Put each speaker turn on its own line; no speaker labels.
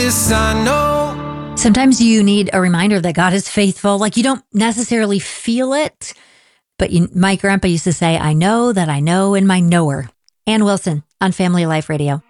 this I know.
Sometimes you need a reminder that God is faithful. Like you don't necessarily feel it, but my grandpa used to say, I know that I know in my knower. Ann Wilson on Family Life Radio.